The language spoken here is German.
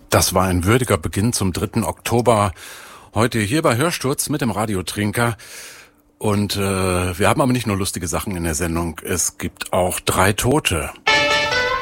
Das war ein würdiger Beginn zum 3. Oktober. Heute hier bei Hörsturz mit dem Radiotrinker. Und wir haben aber nicht nur lustige Sachen in der Sendung. Es gibt auch 3 Tote.